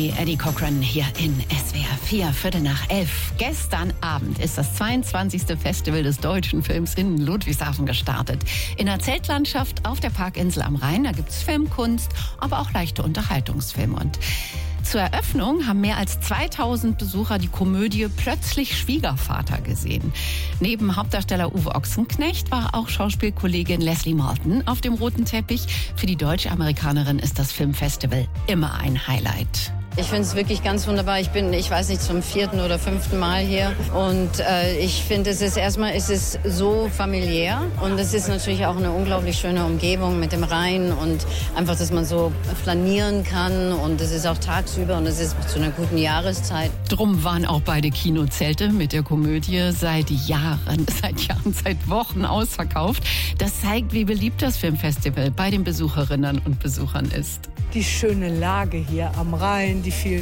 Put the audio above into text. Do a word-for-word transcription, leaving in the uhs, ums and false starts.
Eddie Cochran hier in S W R vier, Viertel nach elf. Gestern Abend ist das zweiundzwanzigste Festival des deutschen Films in Ludwigshafen gestartet. In der Zeltlandschaft auf der Parkinsel am Rhein, da gibt es Filmkunst, aber auch leichte Unterhaltungsfilme. Und zur Eröffnung haben mehr als zweitausend Besucher die Komödie Plötzlich Schwiegervater gesehen. Neben Hauptdarsteller Uwe Ochsenknecht war auch Schauspielkollegin Leslie Martin auf dem roten Teppich. Für die Deutsche-Amerikanerin ist das Filmfestival immer ein Highlight. Ich finde es wirklich ganz wunderbar. Ich bin, ich weiß nicht, zum vierten oder fünften Mal hier. Und äh, ich finde, es ist erstmal, es ist so familiär. Und es ist natürlich auch eine unglaublich schöne Umgebung mit dem Rhein. Und einfach, dass man so flanieren kann. Und es ist auch tagsüber und es ist zu einer guten Jahreszeit. Drum waren auch beide Kinozelte mit der Komödie seit Jahren, seit Jahren, seit Wochen ausverkauft. Das zeigt, wie beliebt das Filmfestival bei den Besucherinnen und Besuchern ist. Die schöne Lage hier am Rhein, die vielen